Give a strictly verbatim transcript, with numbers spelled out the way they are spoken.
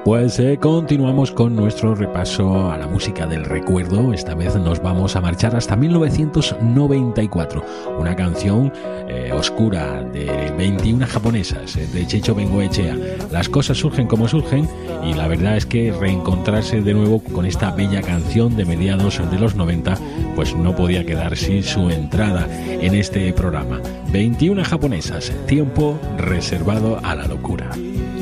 Pues eh, continuamos con nuestro repaso a la música del recuerdo. Esta vez nos vamos a marchar hasta mil novecientos noventa y cuatro. Una canción eh, oscura de veintiuna japonesas, eh, de Checho Bengoechea. Las cosas surgen como surgen y la verdad es que reencontrarse de nuevo con esta bella canción de mediados de los noventa pues no podía quedar sin su entrada en este programa. veintiuna japonesas, tiempo reservado a la locura.